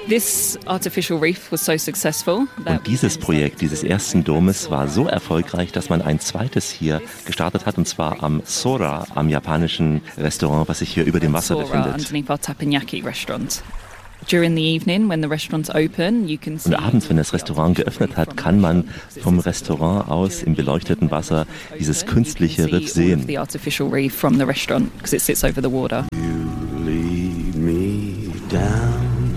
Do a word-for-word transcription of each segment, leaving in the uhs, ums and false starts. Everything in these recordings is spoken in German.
This artificial reef was so successful. Und dieses Projekt, dieses ersten Domes, war so erfolgreich, dass man ein zweites hier gestartet hat, und zwar am Sora, am japanischen Restaurant, was sich hier über dem Wasser befindet. During the evening, when the restaurants open, you can see. Und abends, wenn das Restaurant geöffnet hat, kann man vom Restaurant aus im beleuchteten Wasser dieses künstliche Riff sehen. The artificial reef from the restaurant because it sits over the water. You lead me down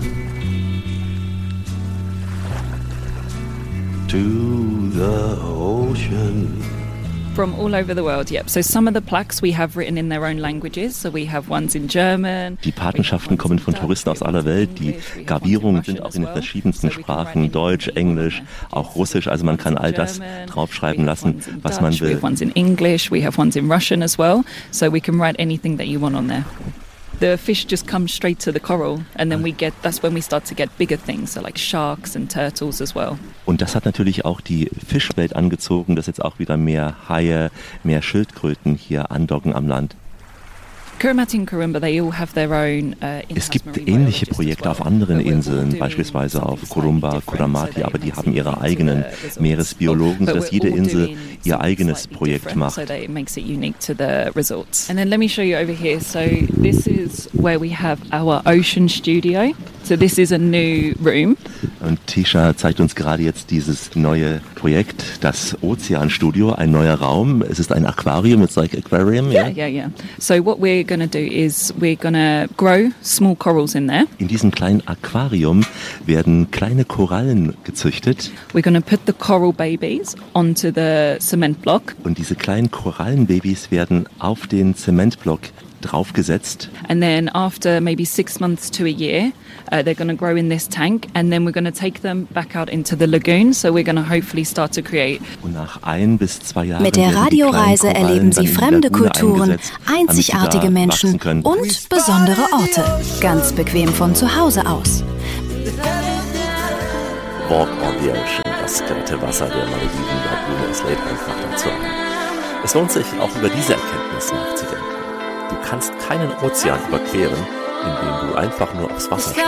to the ocean. From all over the world, yep. So some of the plaques we have written in their own languages. So we have ones in German. Die Patenschaften kommen von Touristen aus aller Welt. Die Gravierungen sind auch in den verschiedensten Sprachen, Deutsch, Englisch, auch Russisch. Also man kann all das draufschreiben lassen, was man will. We have ones in English, we have ones in Russian as well. So we can write anything that you want on there. The fish just comes straight to the coral, and then we get, that's when we start to get bigger things, so like sharks and turtles as well. Und das hat natürlich auch die Fischwelt angezogen, dass jetzt auch wieder mehr Haie, mehr Schildkröten hier andocken am Land. Es gibt ähnliche Projekte auf anderen Inseln, beispielsweise auf Kurumba, Kuramati, aber die haben ihre eigenen Meeresbiologen, sodass jede Insel ihr eigenes Projekt macht. And then let me show you over here. So this is where we have our ocean studio. So this is a new room. Und Tisha zeigt uns gerade jetzt dieses neue Projekt, das Ozeanstudio, ein neuer Raum. Es ist ein Aquarium, it's like aquarium. Yeah, yeah, yeah. So what we're going to do is we're going to grow small corals in there. In diesem kleinen Aquarium werden kleine Korallen gezüchtet. We're going to put the coral babies onto the cement block. Und diese kleinen Korallenbabys werden auf den Zementblock draufgesetzt. And then after maybe six months to a year, uh, they're going to grow in this tank, and then we're going to take them back out into the lagoon. So we're going to hopefully start to create. Und nach ein bis zwei Jahren mit der Radioreise erleben Sie fremde Kulturen, einzigartige Menschen und besondere Orte, ganz bequem von zu Hause aus. Walk on the Ocean, das glatte Wasser der Malediven-Lagune, es lädt einfach dazu ein. Es lohnt sich, auch über diese Erkenntnis nachzudenken. Du kannst keinen Ozean überqueren, indem du einfach nur aufs Wasser schaust.